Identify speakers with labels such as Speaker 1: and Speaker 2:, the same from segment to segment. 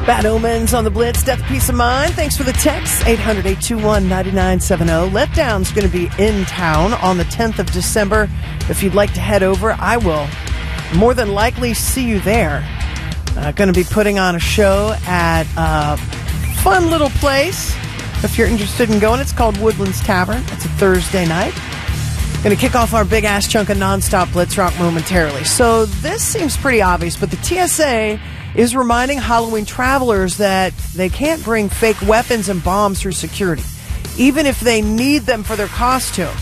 Speaker 1: Bad Omens on the Blitz, Death, Peace of Mind. Thanks for the text, 800-821-9970. Letdown's going to be in town on the 10th of December. If you'd like to head over, I will more than likely see you there. Going to be putting on a show at a fun little place. If you're interested in going, it's called Woodlands Tavern. It's a Thursday night. Going to kick off our big-ass chunk of nonstop Blitz Rock momentarily. So this seems pretty obvious, but the TSA is reminding Halloween travelers that they can't bring fake weapons and bombs through security, even if they need them for their costume.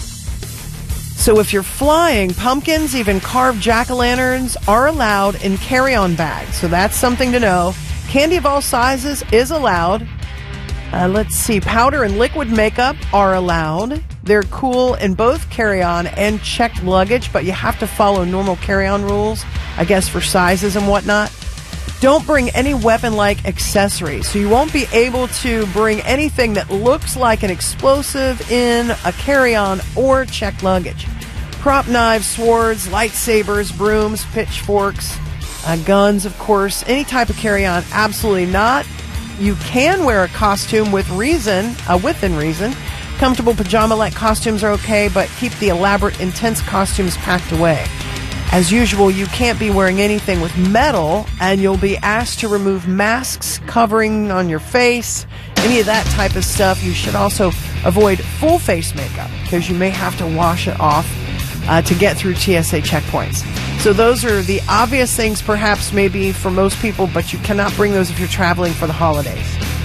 Speaker 1: So if you're flying, pumpkins, even carved jack-o'-lanterns are allowed in carry-on bags. So that's something to know. Candy of all sizes is allowed. Let's see. Powder and liquid makeup are allowed. They're cool in both carry-on and checked luggage, but you have to follow normal carry-on rules, I guess, for sizes and whatnot. Don't bring any weapon-like accessories. So you won't be able to bring anything that looks like an explosive in a carry-on or checked luggage. Prop knives, swords, lightsabers, brooms, pitchforks, guns, of course. Any type of carry-on, absolutely not. You can wear a costume within reason. Comfortable pajama-like costumes are okay, but keep the elaborate, intense costumes packed away. As usual, you can't be wearing anything with metal, and you'll be asked to remove masks covering on your face, any of that type of stuff. You should also avoid full face makeup, because you may have to wash it off to get through TSA checkpoints. So those are the obvious things, perhaps, maybe for most people, but you cannot bring those if you're traveling for the holidays.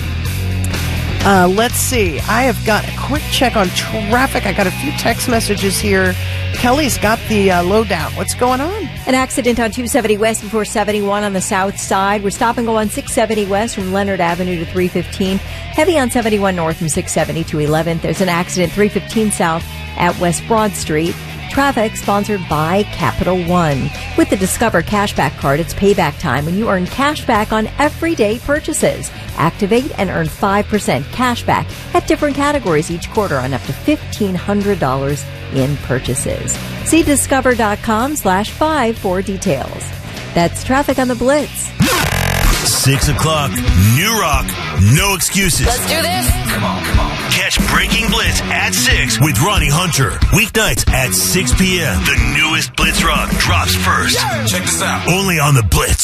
Speaker 1: Let's see. I have got a quick check on traffic. I got a few text messages here. Kelly's got the lowdown. What's going on?
Speaker 2: An accident on 270 West before 71 on the south side. We're stop and go on 670 West from Leonard Avenue to 315. Heavy on 71 North from 670 to 11th. There's an accident 315 South at West Broad Street. Traffic sponsored by Capital One. With the Discover Cashback Card, it's payback time when you earn cash back on everyday purchases. Activate and earn 5% cash back at different categories each quarter on up to $1,500 in purchases. See discover.com/5 for details. That's traffic on the Blitz.
Speaker 3: 6 o'clock, New Rock, no excuses.
Speaker 4: Let's do this.
Speaker 3: Come on. Catch Breaking Blitz at 6 with Ronnie Hunter. Weeknights at 6 p.m. The newest Blitz Rock drops first.
Speaker 4: Check this out.
Speaker 3: Only on the Blitz.